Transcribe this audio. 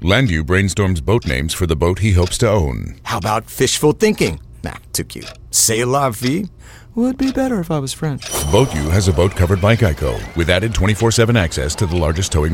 Landu brainstorms boat names for the boat he hopes to own. How about fishful thinking? Nah, too cute. C'est la vie would be better if I was French. Boat U has a boat covered by Geico with added 24/7 access to the largest towing